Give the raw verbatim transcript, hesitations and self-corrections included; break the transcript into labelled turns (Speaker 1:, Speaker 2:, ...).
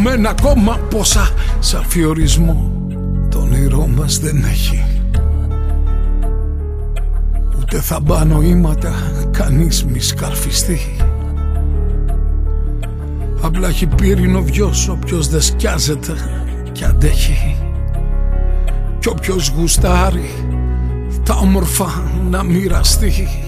Speaker 1: Μένουν ακόμα πόσα σαν φιωρισμό το όνειρό μας δεν έχει. Ούτε θα μπα νοήματα κανείς μη σκαρφιστεί. Απλά έχει πύρινο δυος όποιος δεν σκιάζεται κι αντέχει. Κι όποιος γουστάρει τα όμορφα να μοιραστεί.